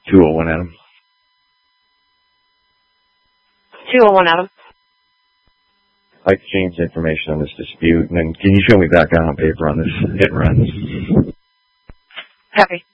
201 Adam. 201 Adam. I'd like to change the information on this dispute, and then can you show me back on paper on this hit and run? Copy.